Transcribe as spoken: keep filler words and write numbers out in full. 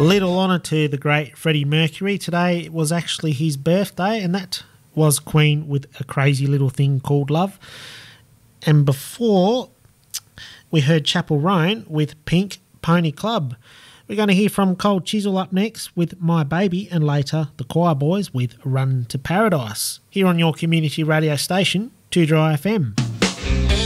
Little honour to the great Freddie Mercury. Today was actually his birthday, and that was Queen with A Crazy Little Thing Called Love. And before, we heard Chapel Roan with Pink Pony Club. We're going to hear from Cold Chisel up next with My Baby, and later the Choir Boys with Run to Paradise, here on your community radio station, two Dry F M.